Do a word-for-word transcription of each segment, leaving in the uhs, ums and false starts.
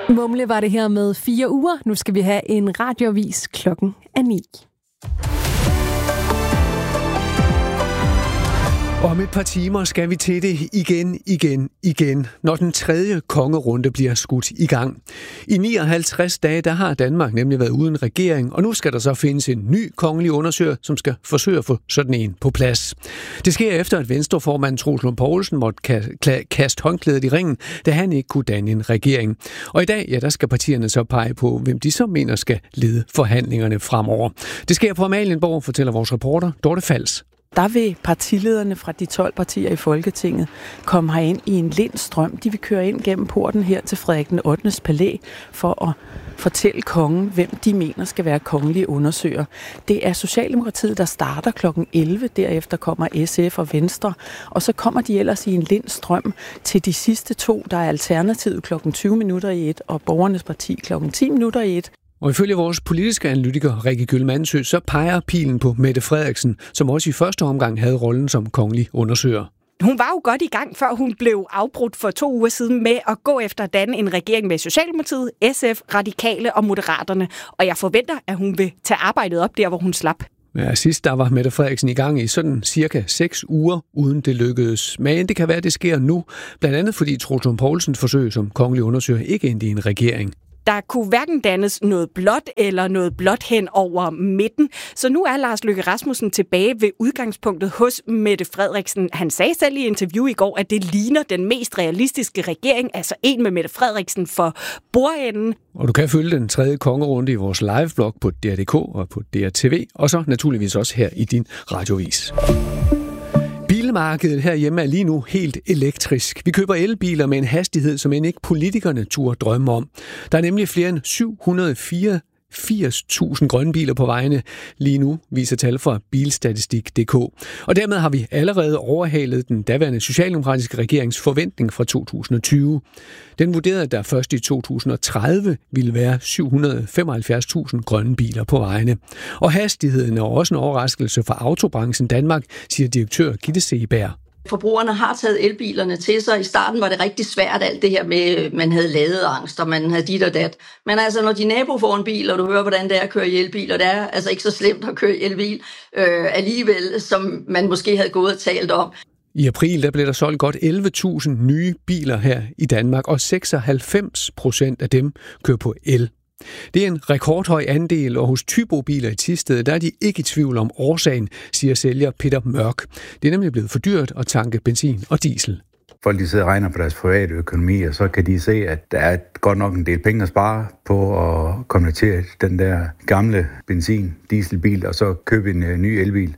Mumle var det her med fire uger. Nu skal vi have en radioavis klokken er ni. Om et par timer skal vi til det igen, igen, igen, når den tredje kongerunde bliver skudt i gang. I nioghalvtreds dage, der har Danmark nemlig været uden regering, og nu skal der så findes en ny kongelig undersøger, som skal forsøge at få sådan en på plads. Det sker efter, at venstreformand Troels Lund Poulsen måtte kaste håndklædet i ringen, da han ikke kunne danne en regering. Og i dag, ja, der skal partierne så pege på, hvem de så mener skal lede forhandlingerne fremover. Det sker på Amalienborg, fortæller vores reporter Dorte Fals. Der vil partilederne fra de tolv partier i Folketinget komme herind i en lind strøm. De vil køre ind gennem porten her til Frederik den ottendes palæ for at fortælle kongen, hvem de mener skal være kongelige undersøger. Det er Socialdemokratiet, der starter klokken elleve. Derefter kommer S F og Venstre. Og så kommer de ellers i en lind strøm til de sidste to. Der er Alternativet klokken tyve minutter i et og Borgernes Parti klokken ti minutter i et. Og ifølge vores politiske analytiker Rikke Gyll-Mandsø, så peger pilen på Mette Frederiksen, som også i første omgang havde rollen som kongelig undersøger. Hun var jo godt i gang, før hun blev afbrudt for to uger siden med at gå efter at danne en regering med Socialdemokratiet, S F, Radikale og Moderaterne. Og jeg forventer, at hun vil tage arbejdet op der, hvor hun slap. Ja, sidst der var Mette Frederiksen i gang i sådan cirka seks uger, uden det lykkedes. Men det kan være, at det sker nu, blandt andet fordi Troels Lund Poulsens forsøg som kongelig undersøger ikke endte i en regering. Der kunne hverken dannes noget blåt eller noget blåt hen over midten. Så nu er Lars Løkke Rasmussen tilbage ved udgangspunktet hos Mette Frederiksen. Han sagde selv i interview i går, at det ligner den mest realistiske regering, altså en med Mette Frederiksen for bordenden. Og du kan følge den tredje kongerunde i vores liveblog på D R punktum D K og på D R T V, og så naturligvis også her i din radioavis. Bilmarkedet herhjemme er lige nu helt elektrisk. Vi køber elbiler med en hastighed, som end ikke politikerne turde drømme om. Der er nemlig flere end syv hundrede og fireogfirs tusind grønne biler på vejene lige nu, viser tal fra bilstatistik punktum D K. Og dermed har vi allerede overhalet den daværende socialdemokratiske regerings forventning fra to tusind og tyve. Den vurderede, at der først i to tusind og tredive ville være syv hundrede og femoghalvfjerds tusind grønne biler på vejene. Og hastigheden er også en overraskelse for autobranchen Danmark, siger direktør Gitte Seeberg. Forbrugerne har taget elbilerne til sig. I starten var det rigtig svært, alt det her med, man havde ladeangst, og man havde dit og dat. Men altså, når din nabo får en bil, og du hører, hvordan det er at køre i elbil, og det er altså ikke så slemt at køre i elbil øh, alligevel, som man måske havde gået og talt om. I april der blev der solgt godt elleve tusind nye biler her i Danmark, og seksoghalvfems procent af dem kører på el. Det er en rekordhøj andel, og hos Thybo-biler i Thisted, der er de ikke i tvivl om årsagen, siger sælger Peter Mørk. Det er nemlig blevet for dyrt at tanke benzin og diesel. Folk de sidder og regner på deres private økonomi, og så kan de se, at der er godt nok en del penge at spare på at konvertere den der gamle benzin-dieselbil, og så købe en ny elbil.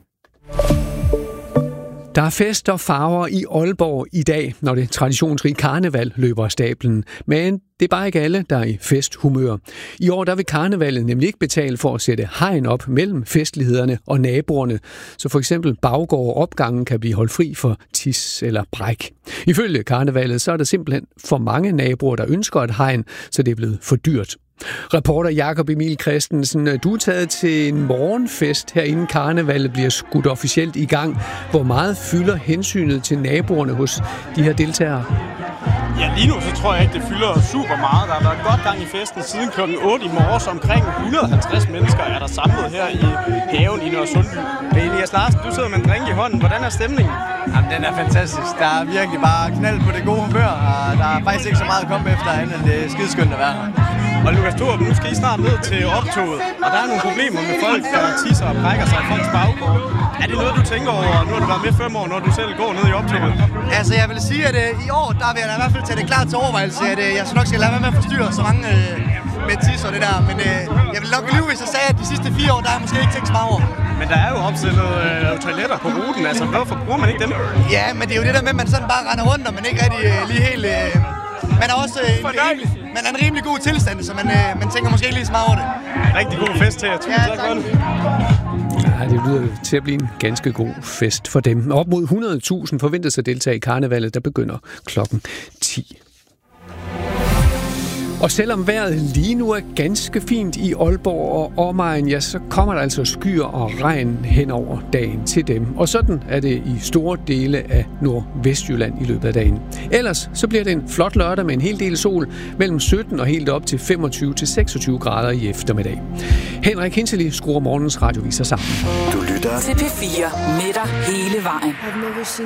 Der er fest og farver i Aalborg i dag, når det traditionsrige karneval løber af stablen. Men det er bare ikke alle, der er i festhumør. I år der vil karnevalet nemlig ikke betale for at sætte hegn op mellem festlighederne og naboerne. Så for eksempel baggård og opgangen kan blive holdt fri for tis eller bræk. Ifølge karnevalet så er der simpelthen for mange naboer, der ønsker et hegn, så det er blevet for dyrt. Reporter Jakob Emil Christensen, du er taget til en morgenfest her inden karnevalet bliver skudt officielt i gang. Hvor meget fylder hensynet til naboerne hos de her deltagere? Ja, lige nu så tror jeg ikke, det fylder super meget. Der har været godt gang i festen siden klokken otte i morges. Omkring et hundrede og halvtreds mennesker er der samlet her i haven i Nørresundby. Elias Larsen, du sidder med en drink i hånden. Hvordan er stemningen? Jamen, den er fantastisk. Der er virkelig bare knald på det gode humør, og der er faktisk ikke så meget at komme efter, end det er skideskønt at være her. Og Lukas Thorup, nu skal I snart ned til optoget, og der er nogle problemer med folk, der tisser og brækker sig i folks baggård. Er det noget, du tænker over, nu har du været med fem år, når du selv går ned i optoget? Altså, jeg vil sige, at øh, i år, der vil jeg da i hvert fald tage det klart til overvejelse, at øh, jeg så nok skal lade være med at forstyrre så mange øh, med tisser og det der. Men øh, jeg vil nok lyve, hvis jeg sagde, at de sidste fire år, der har jeg måske ikke tænkt så meget over. Men der er jo opstillet øh, toiletter på ruten, altså hvorfor bruger man ikke dem? Ja, men det er jo det der med, at man sådan bare render rundt, og man ikke rigtig øh, lige helt... Øh, man er også øh, en, rimelig, man er en rimelig god tilstand, så man, øh, man tænker måske ikke lige så meget over det. Rigtig god fest her. Tusind ja, tak for det. Ja, det lyder til at blive en ganske god fest for dem. Op mod hundrede tusind forventes at deltage i karnevalet, der begynder klokken ti. Og selvom vejret lige nu er ganske fint i Aalborg og omegn, ja, så kommer der altså skyer og regn hen over dagen til dem. Og sådan er det i store dele af Nordvestjylland i løbet af dagen. Ellers så bliver det en flot lørdag med en hel del sol mellem sytten og helt op til femogtyve til seksogtyve grader i eftermiddag. Henrik Hintzeli skruer morgens radioviser sammen. Du lytter til P fire med dig hele vejen.